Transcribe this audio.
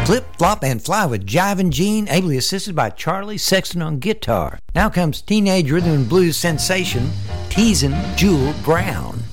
Flip, flop, and fly with Jive and Gene, ably assisted by Charlie Sexton on guitar. Now comes teenage rhythm and blues sensation, Teasin' Jewel Brown.